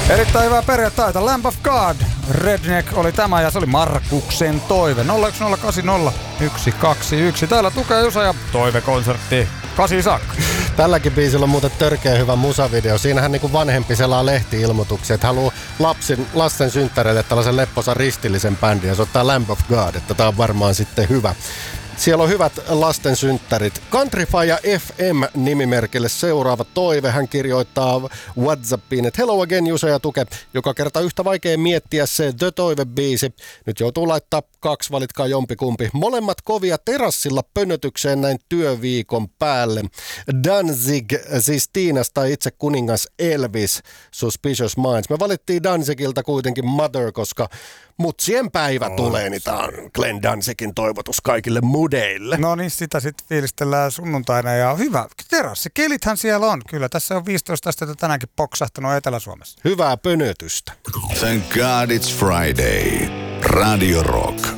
Erittäin hyvää perjantaita. Lamb of God. Redneck oli tämä ja se oli Markuksen toive. 010800121. Täällä Tukee Jusa ja toivekonsertti 8 saakka. Tälläkin biisillä on muuten törkeä hyvä musavideo. Siinähän niin kuin vanhempi selaa lehti-ilmoituksia, että haluaa lasten synttäreille tällaisen lepposan ristillisen bändin ja se ottaa Lamb of God, että tää on varmaan sitten hyvä. Siellä on hyvät lasten synttärit. Countryfire FM-nimimerkille seuraava toive. Hän kirjoittaa WhatsAppiin, että hello again Jusa ja Tuke. Joka kerta yhtä vaikea miettiä se The Toive-biisi. Nyt joutuu laittaa 2, valitkaa jompikumpi. Molemmat kovia terassilla pönötykseen näin työviikon päälle. Danzig, siis Tiinas tai itse kuningas Elvis, Suspicious Minds. Me valittiin Danzigilta kuitenkin Mother, koska mutsien päivä tulee, niin tää on Glenn Danzigin toivotus kaikille mudeille. No niin, sitä sitten fiilistellään sunnuntaina ja hyvä terassi. Kelithän siellä on. Kyllä tässä on 15 astetta tänäänkin poksahtanut Etelä-Suomessa. Hyvää pönötystä. Thank God it's Friday. Radio Rock.